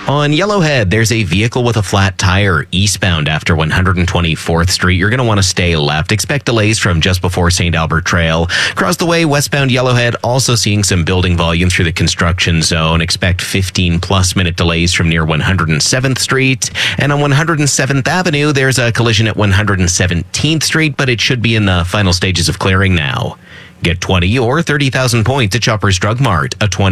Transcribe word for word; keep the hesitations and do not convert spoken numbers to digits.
On Yellowhead, there's a vehicle with a flat tire eastbound after one hundred twenty-fourth Street. You're going to want to stay left. Expect delays from just before Saint Albert Trail. Across the way, westbound Yellowhead, also seeing some building volume through the construction zone. Expect fifteen plus minute delays from near one hundred seventh Street. And on one hundred seventh Avenue, there's a collision at one hundred seventeenth Street, but it should be in the final stages of clearing now. Get twenty or thirty thousand points at Shoppers Drug Mart. A twenty